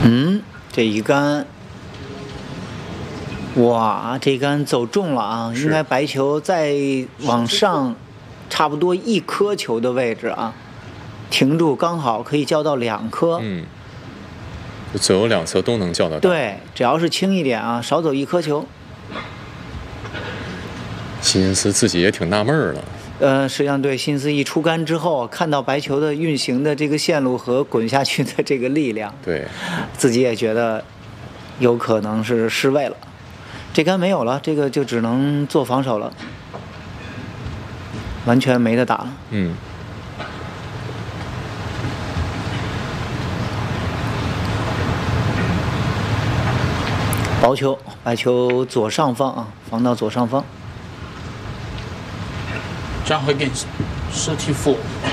这一杆，哇，这杆走中了啊！应该白球再往上，差不多1颗球的位置啊，停住刚好可以叫到2颗。 左右两侧都能叫得到。 对，只要是轻一点啊，少走1颗球。 辛斯自己也挺纳闷了。 实际上对，辛斯一出杆之后，看到白球的运行的这个线路和滚下去的这个力量， 对， 自己也觉得有可能是失位了。这杆没有了，这个就只能做防守了，完全没得打了。薄球，白球左上方啊，防到左上方。 John Higgins, 34.